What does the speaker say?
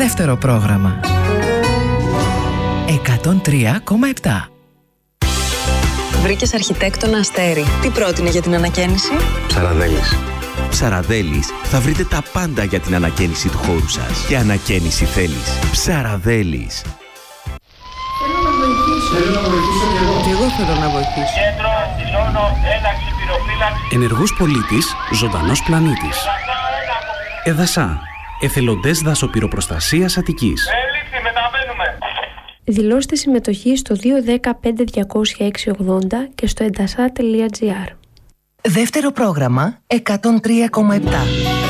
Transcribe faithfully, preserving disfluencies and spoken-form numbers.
Δεύτερο πρόγραμμα. εκατόν τρία κόμμα επτά. Βρήκες αρχιτέκτονα Αστέρι. Τι πρότεινε για την ανακαίνιση? Ψαραδέλης. Ψαραδέλης, θα βρείτε τα πάντα για την ανακαίνιση του χώρου σας. Και ανακαίνιση θέλεις. Ψαραδέλης. Θέλω να βοηθήσω. Θέλω να βοηθήσω και εγώ. Και εγώ θέλω να βοηθήσω. Κέντρο, δηλώνω, ένταξη, πυροφύλαξη. Ενεργός πολίτης, ζωντανός πλανήτης. Εδασά, εθελοντές δασοπυροπροστασίας Αττικής. Έληξη, μεταβαίνουμε. Δηλώστε συμμετοχή στο δύο ένα πέντε διακόσια έξι ογδόντα και στο εντασά τελεία τζι άρ. Δεύτερο πρόγραμμα εκατόν τρία κόμμα επτά.